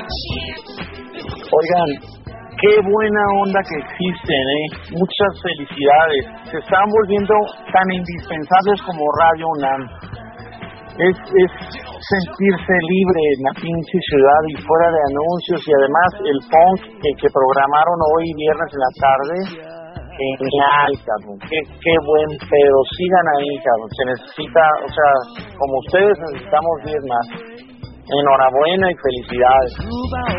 Oigan, qué buena onda que existen, Muchas felicidades. Se están volviendo tan indispensables como Radio UNAM. Es sentirse libre en la pinche ciudad y fuera de anuncios, y además el funk que programaron hoy viernes en la tarde, genial, cabrón. Qué buen pedo. Sigan ahí, cabrón. Se necesita, o sea, como ustedes necesitamos 10 más. Enhorabuena y felicidades.